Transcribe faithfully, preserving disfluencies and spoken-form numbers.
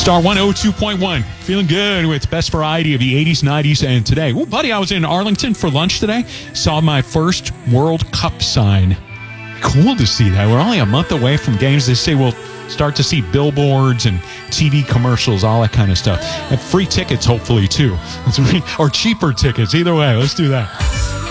Star one oh two point one. Feeling good with best variety of the eighties, nineties, and today. Oh, buddy, I was in Arlington for lunch today. Saw my first World Cup sign. Cool to see that. We're only a month away from games. They say we'll start to see billboards and T V commercials, all that kind of stuff. And free tickets, hopefully, too. Or cheaper tickets. Either way, let's do that.